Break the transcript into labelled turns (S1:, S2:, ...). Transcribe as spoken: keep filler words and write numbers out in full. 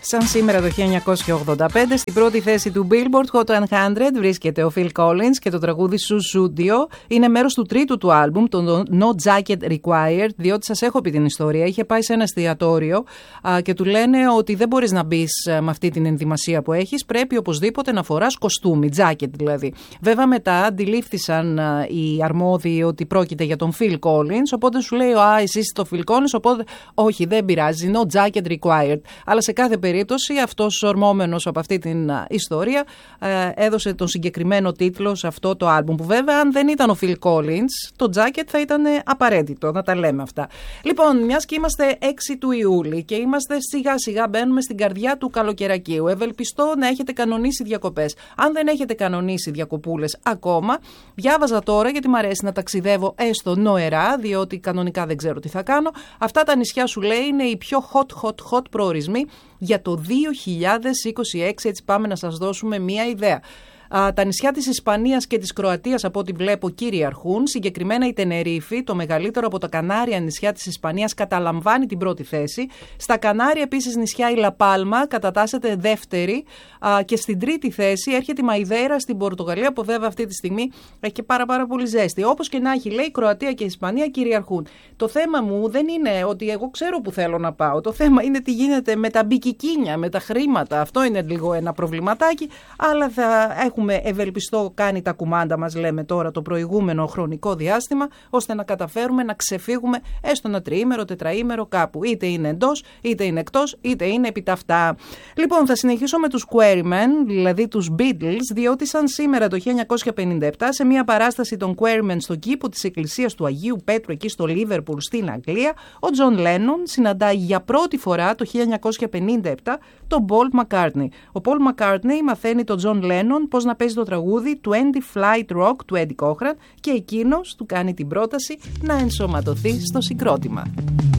S1: Σαν σήμερα το χίλια εννιακόσια ογδόντα πέντε, στην πρώτη θέση του Billboard Hot εκατό βρίσκεται ο Phil Collins και το τραγούδι Sussudio. Είναι μέρος του τρίτου του άλμπουμ, το No Jacket Required, διότι σας έχω πει την ιστορία. Είχε πάει σε ένα εστιατόριο α, και του λένε ότι δεν μπορείς να μπεις με αυτή την ενδυμασία που έχεις, πρέπει οπωσδήποτε να φοράς κοστούμι, jacket δηλαδή. Βέβαια μετά αντιλήφθησαν α, οι αρμόδιοι ότι πρόκειται για τον Phil Collins, οπότε σου λέει, α, εσύ είσαι το Phil Collins, οπότε όχι, δεν πειράζει, no jacket required. Αλλά σε κάθε περίπτωση αυτός ορμόμενος από αυτή την ιστορία ε, έδωσε τον συγκεκριμένο τίτλο σε αυτό το άλμπουμ, που βέβαια αν δεν ήταν ο Phil Collins το jacket θα ήταν απαραίτητο, να τα λέμε αυτά. Λοιπόν, μιας και είμαστε έξι του Ιούλη και είμαστε σιγά σιγά μπαίνουμε στην καρδιά του καλοκαιρακίου, ευελπιστώ να έχετε κανονίσει διακοπές. Αν δεν έχετε κανονίσει διακοπούλες ακόμα, διάβαζα τώρα, γιατί μου αρέσει να ταξιδεύω έστω νοερά, διότι κανονικά δεν ξέρω τι θα κάνω. Αυτά τα νησιά, σου λέει, είναι οι πιο hot hot hot προορισμοί για το δύο χιλιάδες είκοσι έξι, έτσι πάμε να σας δώσουμε μία ιδέα. Α, τα νησιά της Ισπανίας και της Κροατίας, από ό,τι βλέπω, κυριαρχούν. Συγκεκριμένα η Τενερίφη, το μεγαλύτερο από τα Κανάρια νησιά της Ισπανίας, καταλαμβάνει την πρώτη θέση. Στα Κανάρια επίσης νησιά η Λαπάλμα κατατάσσεται δεύτερη α, και στην τρίτη θέση έρχεται η Μαϊδέρα στην Πορτογαλία, που βέβαια αυτή τη στιγμή έχει και πάρα, πάρα πολύ ζέστη. Όπως και να έχει, λέει, η Κροατία και η Ισπανία κυριαρχούν. Το θέμα μου δεν είναι ότι εγώ ξέρω που θέλω να πάω. Το θέμα είναι τι γίνεται με τα μπικικίνια, με τα χρήματα. Αυτό είναι λίγο ένα προβληματάκι, αλλά θα έχουμε, ευελπιστώ, κάνει τα κουμάντα μας, λέμε τώρα, το προηγούμενο χρονικό διάστημα, ώστε να καταφέρουμε να ξεφύγουμε έστω ένα τριήμερο, τετραήμερο κάπου. Είτε είναι εντός, είτε είναι εκτός, είτε είναι επί τα αυτά. Λοιπόν, θα συνεχίσω με τους Quarrymen, δηλαδή τους Beatles, διότι σαν σήμερα το χίλια εννιακόσια πενήντα επτά, σε μια παράσταση των Quarrymen στον κήπο της εκκλησίας του Αγίου Πέτρου, εκεί στο Λίβερπουλ στην Αγγλία, ο Τζον Λένον συναντάει για πρώτη φορά το χίλια εννιακόσια πενήντα επτά τον Paul McCartney. Ο Paul McCartney μαθαίνει τον Τζον Λένον πώς να παίζει το τραγούδι είκοσι Flight Rock του Eddie Cochran και εκείνος του κάνει την πρόταση να ενσωματωθεί στο συγκρότημα.